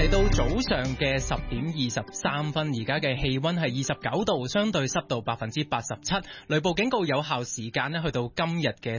嚟到早上嘅10:23，而家嘅氣溫係29度，相對濕度87%，雷暴警告有效時間呢去到今日嘅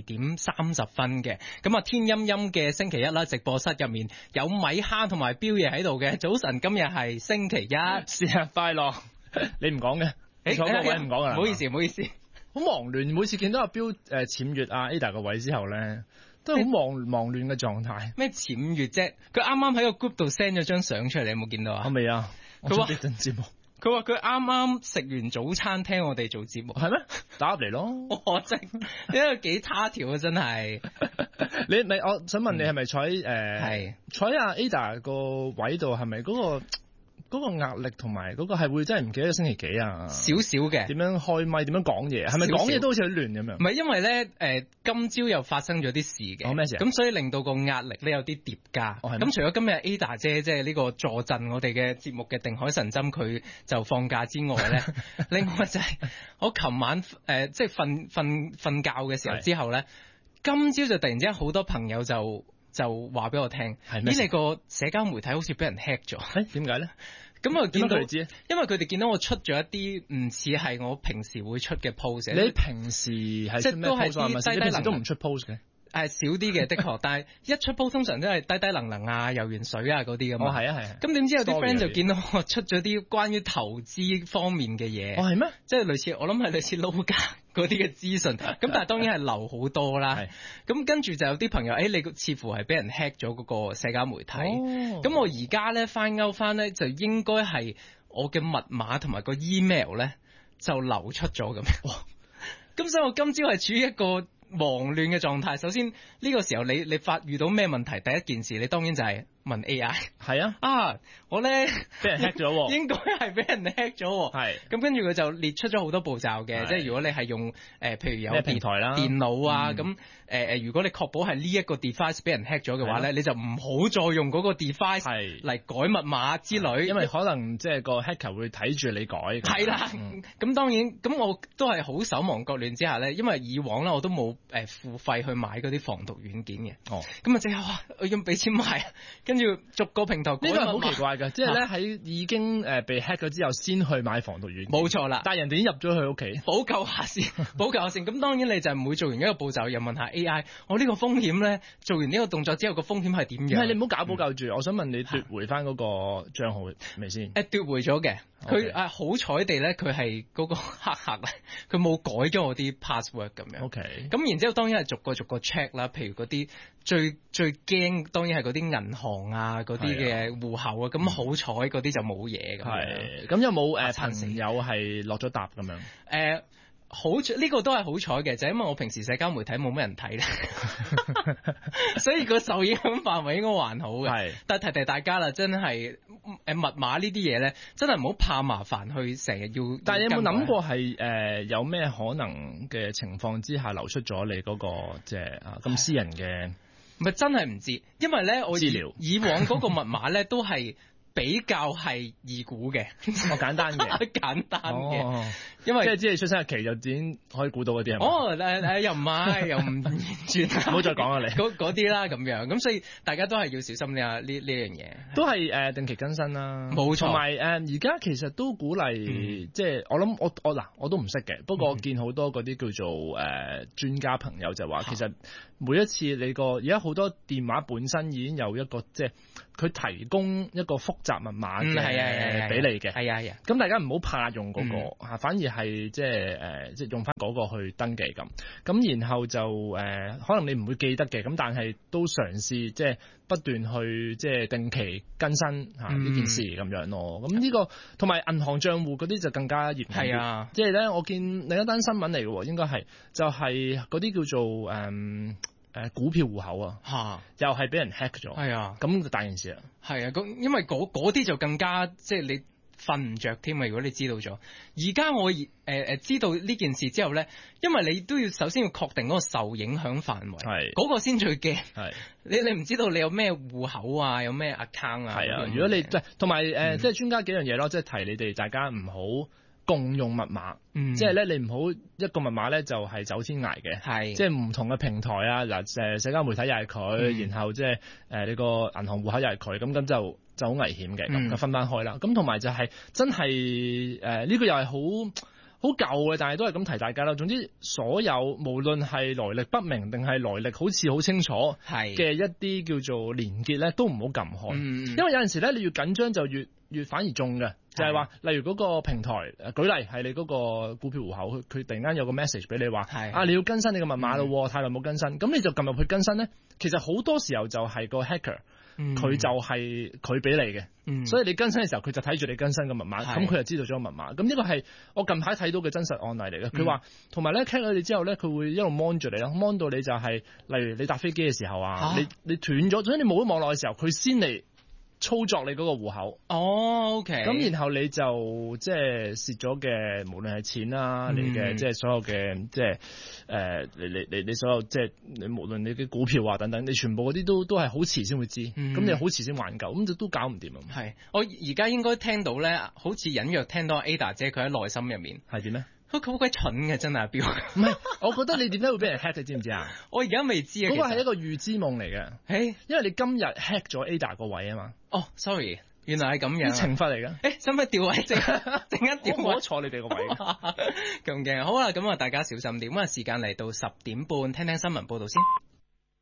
12:30嘅。咁啊，天陰陰嘅星期一啦，直播室入面有米哈同埋彪爺喺度嘅。早晨，今日係星期一， 生日快樂！你唔講嘅，坐個位唔講噶。 唔好意思，唔好意思， 好忙亂。每次見到阿彪僭越阿 Ada 個位之後咧，都係好忙亂嘅狀態。 咩僭越啫？佢啱啱喺個 group 度 send 咗張相出嚟，你有冇見到啊？ 我未啊。 佢話節目， 佢話佢啱啱食完早餐聽我哋做節目， 係咩？打入嚟咯。 我真呢個幾他條啊！真係。 你咪我想問你係咪坐喺坐喺阿 Ada 個位度？係咪嗰個壓力同埋嗰個係會真係唔記得星期幾啊？ 少少嘅。點樣開咪？點樣講嘢？係咪講嘢都好似好亂咁樣？ 唔係，因為咧今朝又發生咗啲事嘅。咩事？咁所以令到個壓力咧有啲疊加。咁除咗今日 Ada 姐即係呢個坐鎮我哋嘅節目嘅定海神針佢就放假之外咧，另外就係我琴晚即係瞓覺嘅時候之後咧，今朝就突然之間好多朋友就話俾我聽，咦你個社交媒體好似俾人 hack 咗？點解咧？咁我見到，因為佢哋見到我出咗一啲唔似係我平時會出嘅 post。你平時係即係都係啲低低能都唔出 post 嘅？少啲嘅，的確。但係一出 post 通常都係低低能能啊、游完水啊嗰啲㗎嘛。係啊。咁點知有啲 friend 就見到我出咗啲關於投資方面嘅嘢。係咩？即係類似我諗係類似撈家嗰啲嘅資訊。咁但係當然係流好多啦。咁跟住就有啲朋友，你似乎係俾人 hack 咗嗰個社交媒體。咁我而家咧翻勾翻咧，就應該係我嘅密碼同埋個 email 咧就流出咗咁樣。咁所以我今朝係處於一個忙亂嘅狀態。首先呢個時候你遇到咩問題？第一件事你當然就係問 AI。係啊，我咧俾人 hack 咗，應該係俾人 hack 咗。係咁跟住佢就列出咗好多步驟嘅，即係如果你係用譬如有平台啦、電腦啊咁如果你確保係呢一個 device 俾人 hack 咗嘅話咧，你就唔好再用嗰個 device 嚟改密碼之類，因為可能即係個 hacker 會睇住你改。係啦，咁當然咁我都係好手忙腳亂之下咧，因為以往咧我都冇付費去買嗰啲防毒軟件嘅。咁啊即係我要俾錢買。跟住逐個平台，呢個係好奇怪嘅，即係咧喺已經被 hack 咗之後，先去買防毒軟件。冇錯啦，但係人哋已經入咗去屋企，補救下先，補救下先。咁當然你就每做完一個步驟，又問下 AI，我呢個風險咧，做完呢個動作之後個風險係點樣？唔係你唔好搞補救住，我想問你奪回翻嗰個帳號未先？奪回咗嘅，佢好彩地咧，佢係嗰個黑客咧，佢冇改咗我啲 password 咁樣。OK，咁然之後當然係逐個 check 啦，譬如嗰啲最驚當然係嗰啲銀行啊嗰啲嘅戶口啊，咁好彩嗰啲就冇嘢咁樣。咁有冇朋友係落咗答咁樣？好呢個都係好彩嘅，就係因為我平時社交媒體冇乜人睇咧，所以個受影響範圍應該還好嘅。係，但係提大家啦，真係密碼呢啲嘢咧，真係唔好怕麻煩去成日要。但係你有冇諗過係有咩可能嘅情況之下流出咗你嗰個即係咁私人嘅？唔係真係唔知，因為咧我以往嗰個密碼咧都係比較係易估嘅，簡單嘅，簡單嘅，因為即係出生日期就已經可以估到嗰啲係嘛？又唔係，又唔完全，唔好再講啦你嗰啲啦咁樣，咁所以大家都係要小心呢樣嘢，都係定期更新啦，冇錯。同埋而家其實都鼓勵，即係我諗我都唔識嘅，不過我見好多嗰啲叫做專家朋友就話，其實每一次你而家好多電話本身已經有一個即係佢提供一個複雜密碼嘅俾你嘅，係啊，咁大家唔好怕用嗰個反而係即係用翻嗰個去登記咁然後就可能你唔會記得嘅，咁但係都嘗試即係不斷去即係定期更新呢件事咁樣咯。咁呢個同埋銀行帳戶嗰啲就更加嚴重。係啊，即係咧我見另一單新聞嚟嘅，應該係就係嗰啲叫做股票戶口又係俾人 hack 咗。係啊，咁就大件事啦。係啊，因為嗰啲就更加即係你瞓唔着添啊！如果你知道咗，而家我知道呢件事之後咧，因為你都要首先要確定嗰個受影響範圍，係嗰個先最驚。係你唔知道你有咩戶口啊，有咩 account 啊。係啊，如果你同埋即係專家幾樣嘢咯，即係提你哋大家唔好共用密碼，即係咧你唔好一個密碼咧就係走天涯嘅，係即係唔同嘅平台啊，嗱社交媒體又係佢，然後即係你個銀行戶口又係佢，咁就就好危險嘅，咁就分翻開啦。咁同埋就係真係呢個又係好舊嘅，但係都係咁提大家啦。總之所有無論係來歷不明定係來歷好似好清楚嘅一啲叫做連結咧，都唔好撳開，因為有陣時咧你越緊張就越反而中嘅。就係話，例如嗰個平台，舉例係你嗰個股票戶口，佢突然間有個 message 俾你話，你要更新你個密碼咯，太耐冇更新，咁你就撳入去更新咧。其實好多時候就係個 hacker，佢就係佢俾你嘅，所以你更新嘅時候，佢就睇住你更新嘅密碼，咁佢就知道咗個密碼。咁呢個係我近排睇到嘅真實案例嚟嘅。佢話同埋咧 hack 咗你之後咧，佢會一路 mon 住你咯，mon 到你就係，例如你搭飛機嘅時候啊，你斷咗，總之你冇咗網絡嘅時候，佢先嚟操作你嗰個戶口。 OK。咁然後你就即係蝕咗嘅，無論係錢啦，你嘅即係所有嘅即係你所有即係你無論你嘅股票啊等等，你全部嗰啲都係好遲先會知，咁你好遲先還夠，咁就都搞唔掂啊。 係，我而家應該聽到咧，好似隱約聽到 Ada 姐佢喺內心入面係點咧？ 佢好鬼蠢嘅，真係阿彪。 唔係，我覺得你點解會俾人 hack 你知唔知啊？ 我而家未知啊。 嗰個係一個預知夢嚟嘅。因為你今日 hack 咗 Ada 個位啊嘛。 哦，sorry，原來係咁樣。 啲懲罰嚟㗎。使唔使調位？陣間調位。我坐你哋個位。咁驚。好啦，咁啊，大家小心啲。咁啊，時間嚟到10點半，聽聽新聞報導先。